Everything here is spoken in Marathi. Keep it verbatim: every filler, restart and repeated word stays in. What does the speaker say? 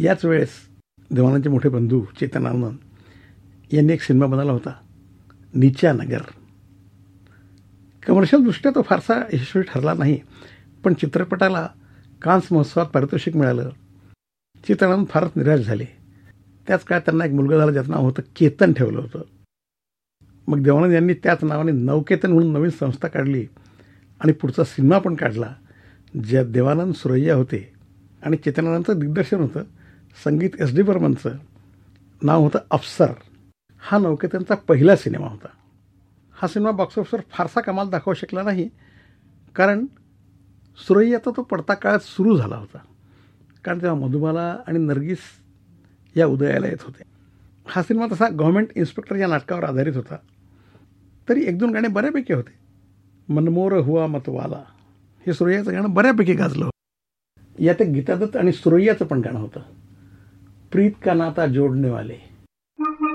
याच वेळेस देवानंदचे मोठे बंधू चेतनानंद यांनी एक सिनेमा बनवला होता, नीचा नगर. कमर्शियलदृष्ट्या तो फारसा यशस्वी ठरला नाही, पण चित्रपटाला कान्स महोत्सवात पारितोषिक मिळालं. चेतनानंद फारच निराश झाले. त्याच काळात त्यांना एक मुलगा झाला, ज्याचं नाव होतं केतन ठेवलं होतं. मग देवानंद यांनी त्याच नावाने नवकेतन म्हणून नवीन संस्था काढली आणि पुढचा सिनेमा पण काढला, ज्यात देवानंद सुरैया होते आणि चेतनानंदचं दिग्दर्शन होतं. संगीत एस डी बर्मनचं. नाव होतं अफसर. हा नवकेतनचा पहिला सिनेमा होता. हा सिनेमा बॉक्स ऑफिसवर फारसा कमाल दाखवू शकला नाही, कारण सुरैयाचा तो पडता काळात सुरू झाला होता. कारण तेव्हा मधुबाला आणि नर्गिस या उदयाला येत होते. हा सिनेमा तसा गव्हर्नमेंट इन्स्पेक्टर या नाटकावर आधारित होता. तरी एक दोन गाणे बऱ्यापैकी होते. मनमोर हुआ मतवाला हे सुरैयाचं गाणं बऱ्यापैकी गाजलं होतं. यात एक गीता दत्त आणि सुरैयाचं पण गाणं होतं, प्रीत का नाता जोडणे वाले.